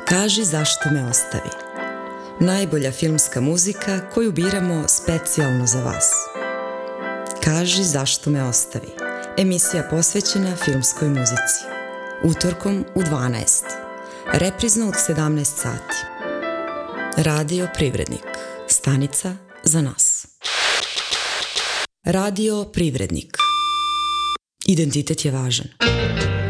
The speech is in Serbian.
Kaži zašto me ostavi. Najbolja filmska muzika koju biramo specijalno za vas. Kaži zašto me ostavi. Emisija posvećena filmskoj muzici. Utorkom u 12. Reprizno od 17 sati. Radio Privrednik. Stanica za nas. Radio Privrednik. Identitet je važan.